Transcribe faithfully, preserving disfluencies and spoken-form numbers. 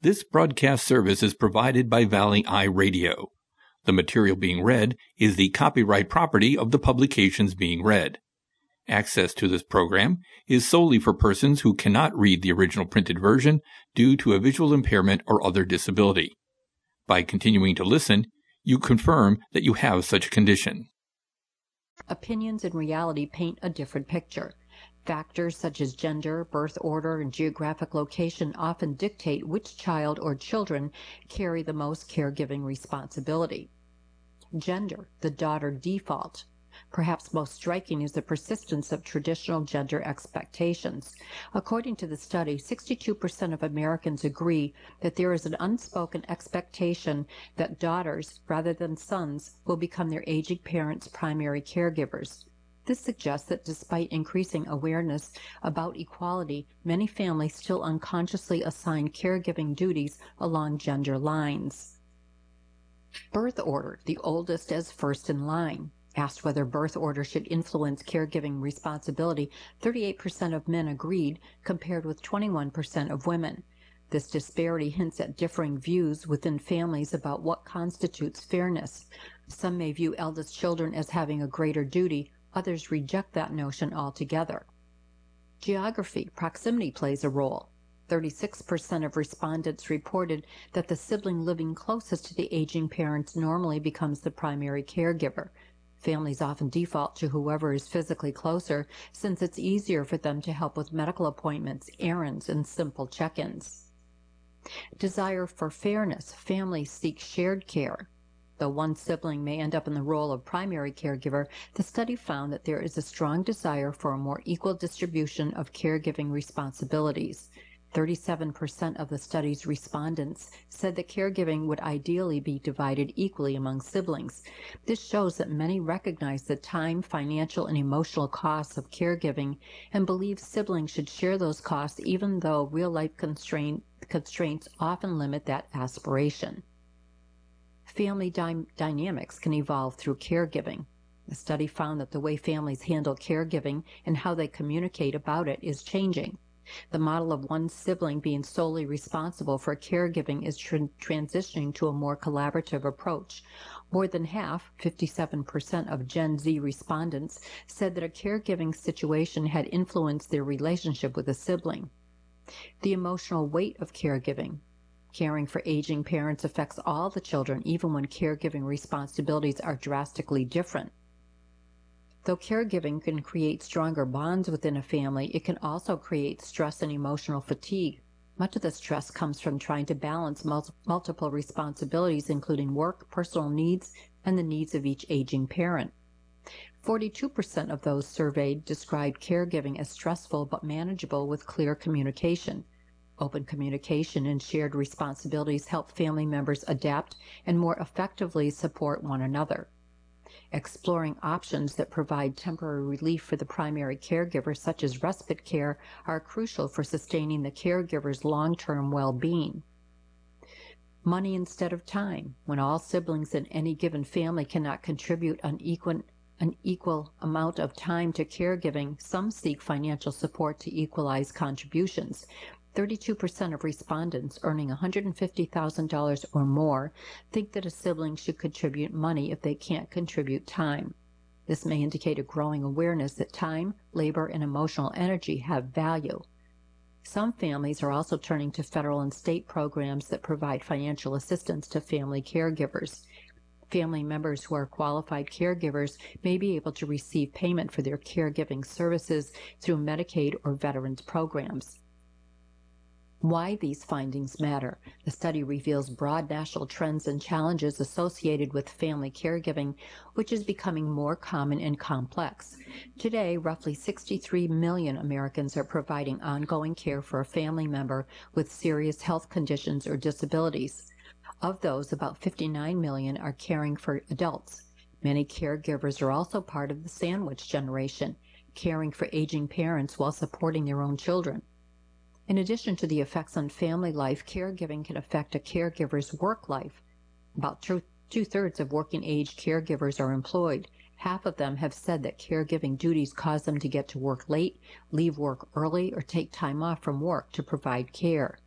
This broadcast service is provided by Valley Eye Radio. The material being read is the copyright property of the publications being read. Access to this program is solely for persons who cannot read the original printed version due to a visual impairment or other disability. By continuing to listen, you confirm that you have such a condition. Opinions and reality paint a different picture. Factors such as gender, birth order, and geographic location often dictate which child or children carry the most caregiving responsibility. Gender, the daughter default. Perhaps most striking is the persistence of traditional gender expectations. According to the study, sixty-two percent of Americans agree that there is an unspoken expectation that daughters, rather than sons, will become their aging parents' primary caregivers. This suggests that despite increasing awareness about equality, many families still unconsciously assign caregiving duties along gender lines. Birth order, the oldest as first in line. Asked whether birth order should influence caregiving responsibility, thirty-eight percent of men agreed, compared with twenty-one percent of women. This disparity hints at differing views within families about what constitutes fairness. Some may view eldest children as having a greater duty, others reject that notion altogether. Geography, proximity plays a role. thirty-six percent of respondents reported that the sibling living closest to the aging parents normally becomes the primary caregiver. Families often default to whoever is physically closer, since it's easier for them to help with medical appointments, errands, and simple check-ins. Desire for fairness. Families seek shared care. Though one sibling may end up in the role of primary caregiver, the study found that there is a strong desire for a more equal distribution of caregiving responsibilities. thirty-seven percent of the study's respondents said that caregiving would ideally be divided equally among siblings. This shows that many recognize the time, financial, and emotional costs of caregiving and believe siblings should share those costs, even though real-life constraint, constraints often limit that aspiration. Family dy- dynamics can evolve through caregiving. The study found that the way families handle caregiving and how they communicate about it is changing. The model of one sibling being solely responsible for caregiving is tr- transitioning to a more collaborative approach. More than half, fifty-seven percent of Gen Z respondents, said that a caregiving situation had influenced their relationship with a sibling. The emotional weight of caregiving. Caring for aging parents affects all the children, even when caregiving responsibilities are drastically different. Though caregiving can create stronger bonds within a family, it can also create stress and emotional fatigue. Much of the stress comes from trying to balance mul- multiple responsibilities, including work, personal needs, and the needs of each aging parent. forty-two percent of those surveyed described caregiving as stressful but manageable with clear communication. Open communication and shared responsibilities help family members adapt and more effectively support one another. Exploring options that provide temporary relief for the primary caregiver, such as respite care, are crucial for sustaining the caregiver's long-term well-being. Money instead of time. When all siblings in any given family cannot contribute an equal, an equal amount of time to caregiving, some seek financial support to equalize contributions. thirty-two percent of respondents earning one hundred fifty thousand dollars or more think that a sibling should contribute money if they can't contribute time. This may indicate a growing awareness that time, labor, and emotional energy have value. Some families are also turning to federal and state programs that provide financial assistance to family caregivers. Family members who are qualified caregivers may be able to receive payment for their caregiving services through Medicaid or veterans programs. Why these findings matter. The study reveals broad national trends and challenges associated with family caregiving, which is becoming more common and complex. Today, roughly sixty-three million Americans are providing ongoing care for a family member with serious health conditions or disabilities. Of those, about fifty-nine million are caring for adults. Many caregivers are also part of the sandwich generation, caring for aging parents while supporting their own children. In addition to the effects on family life, caregiving can affect a caregiver's work life. About two, two-thirds of working-age caregivers are employed. Half of them have said that caregiving duties cause them to get to work late, leave work early, or take time off from work to provide care.